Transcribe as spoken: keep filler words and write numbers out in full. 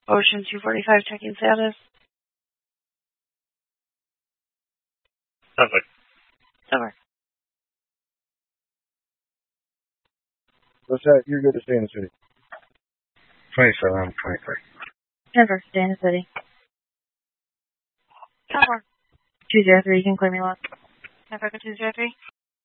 Ocean two forty-five, checking status. Perfect. Over. What's that? You're good to stay in the city. twenty-seven, twenty-three. Denver, stay in the city. Tower. two zero three, you can clear me left. Denver, two zero three.